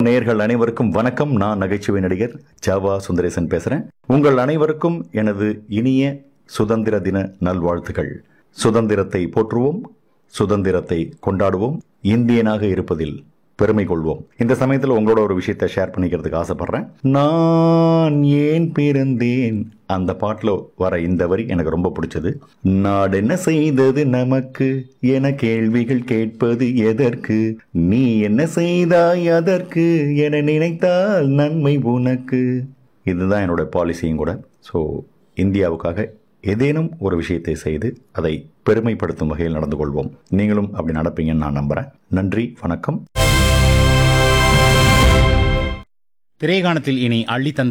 நேயர்கள் அனைவருக்கும் வணக்கம். நான் நகைச்சுவை நடிகர் ஜாவா சுந்தரேசன் பேசுகிறேன். உங்கள் அனைவருக்கும் எனது இனிய சுதந்திர தின நல்வாழ்த்துக்கள். சுதந்திரத்தை போற்றுவோம், சுதந்திரத்தை கொண்டாடுவோம், இந்தியனாக இருப்பதில் பெருமை கொள்வோம். இந்த சமயத்தில் உங்களோட ஒரு விஷயத்தை ஷேர் பண்ணிக்கிறதுக்கு ஆசைப்படுறேன். நான் ஏன் பிறந்தேன் அந்த பாட்டில் வர இந்த வரி எனக்கு ரொம்ப பிடிச்சது. நாடு என்ன செய்தது நமக்கு என கேள்விகள் கேட்பது எதற்கு, நீ என்ன செய்தாய் அதற்கு என நினைத்தால் நன்மை உனக்கு. இதுதான் என்னோட பாலிசியும் கூட. ஸோ இந்தியாவுக்காக ஏதேனும் ஒரு விஷயத்தை செய்து அதை பெருமைப்படுத்தும் வகையில் நடந்து கொள்வோம். நீங்களும் அப்படி நடப்பீங்கன்னு நான் நம்புகிறேன். நன்றி, வணக்கம். திரைகாணத்தில் இனி அள்ளி தந்த